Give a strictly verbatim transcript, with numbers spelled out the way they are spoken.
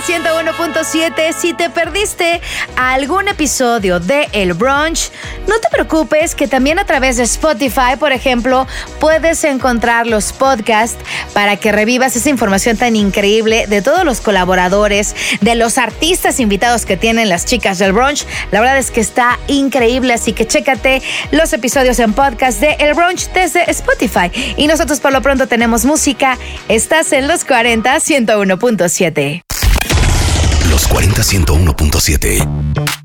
ciento uno punto siete. Si te perdiste algún episodio de El Brunch, no te preocupes, que también a través de Spotify, por ejemplo, puedes encontrar los podcasts para que revivas esa información tan increíble de todos los colaboradores, de los artistas invitados que tienen las chicas del Brunch. La verdad es que está increíble, así que chécate los episodios en podcast de El Brunch desde Spotify. Y nosotros por lo pronto tenemos música. Estás en Los cuarenta, ciento uno punto siete. Los cuarenta, ciento uno punto siete.